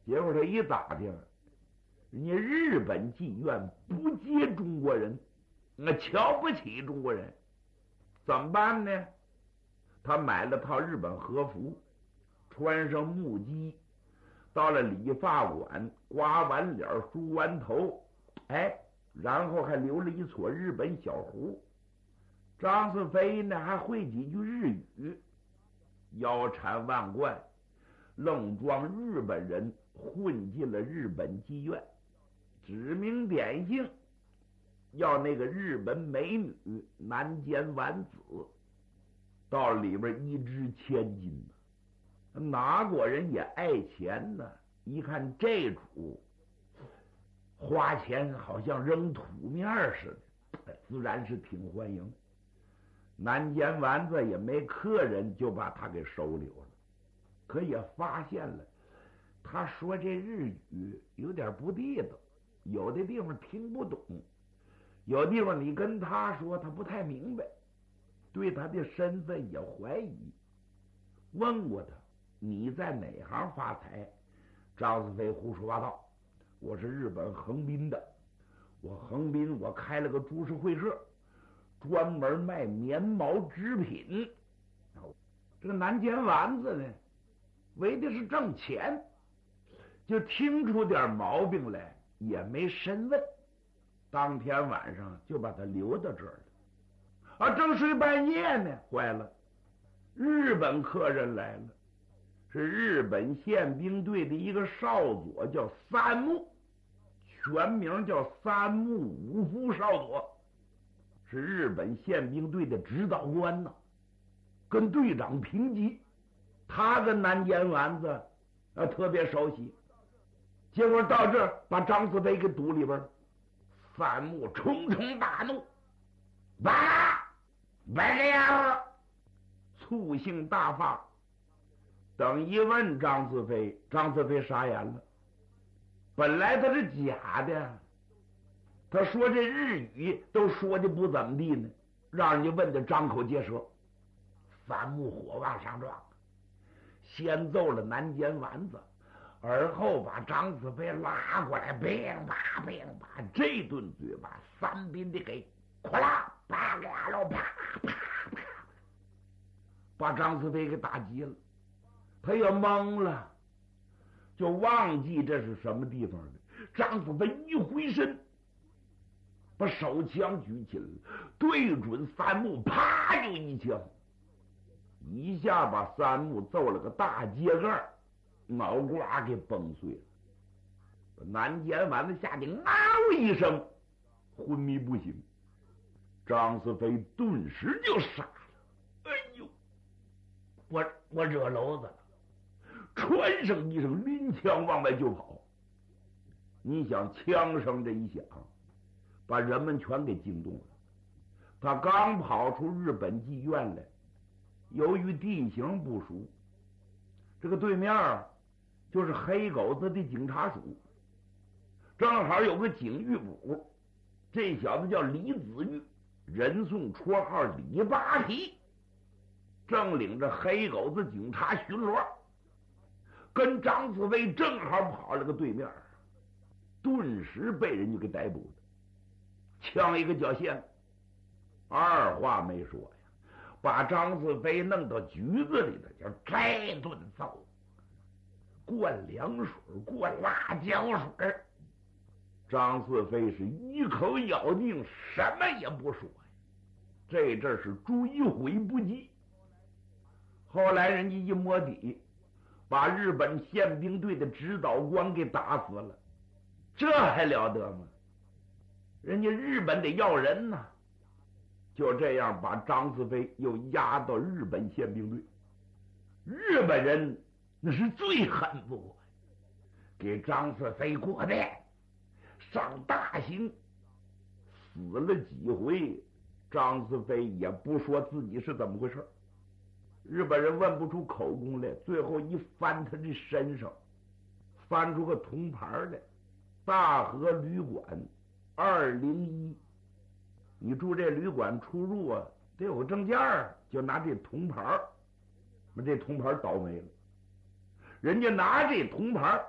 结果他一打听，人家日本妓院不接中国人，瞧不起中国人，怎么办呢？他买了套日本和服，穿上木屐，到了理发馆，刮完脸，梳完头，然后还留了一撮日本小胡。张四飞呢，还会几句日语，腰缠万贯，愣装日本人，混进了日本妓院，指名点姓要那个日本美女南间丸子，到里边一掷千金呢。哪国人也爱钱呢，一看这主花钱好像扔土面似的，自然是挺欢迎。南间丸子也没客人，就把他给收留了。可也发现了，他说这日语有点不地道，有的地方听不懂，有地方你跟他说他不太明白，对他的身份也怀疑。问过他，你在哪行发财？张四飞胡说八道，我是日本横滨的，我横滨我开了个株式会社，专门卖棉毛织品。这个南间丸子呢，为的是挣钱，就听出点毛病来也没深问，当天晚上就把他留到这儿了。正睡半夜呢，坏了，日本客人来了，是日本宪兵队的一个少佐，叫三木，全名叫三木武夫少佐，是日本宪兵队的指导官呢，跟队长平级。他跟南间丸子特别熟悉。结果到这儿把张四飞给堵里边了。三木冲冲大怒，白这样醋性大发。等一问张四飞，张四飞傻眼了。本来他是假的，他说这日语都说的不怎么地呢，让人家问的张口结舌。三木火往上撞，先揍了南间丸子，而后把张四飞拉过来，乒啪乒啪，这顿嘴巴三宾的给哗啦啪啦喽，啪啪啪，把张四飞给打急了。他也懵了，就忘记这是什么地方了。张四飞一回身，把手枪举起来，对准三木，啪就一枪，一下把三木揍了个大秸秆，脑瓜给崩碎了。南间丸子吓得嗷一声，昏迷不醒。张四飞顿时就傻了，哎呦，我惹娄子了，传声一声，拎枪往外就跑。你想，枪声这一响，把人们全给惊动了。他刚跑出日本妓院来，由于地形不熟，这个对面就是黑狗子的警察署，正好有个警狱部，这小子叫李子玉，人送绰号李八皮，正领着黑狗子警察巡逻，跟张四飞正好跑了个对面，顿时被人家给逮捕了，枪一个脚线，二话没说呀，把张四飞弄到局子里头，就这顿揍，灌凉水，灌辣椒水。张四飞是一口咬定，什么也不说呀，这阵是追悔不及。后来人家一摸底，把日本宪兵队的指导官给打死了，这还了得吗？人家日本得要人呐。就这样把张四飞又押到日本宪兵队。日本人那是最恨不过，给张四飞过的上大刑，死了几回，张四飞也不说自己是怎么回事。日本人问不出口供来，最后一翻他的身上，翻出个铜牌来，大和旅馆201。你住这旅馆出入得有个证件，就拿这铜牌。这铜牌倒霉了，人家拿这铜牌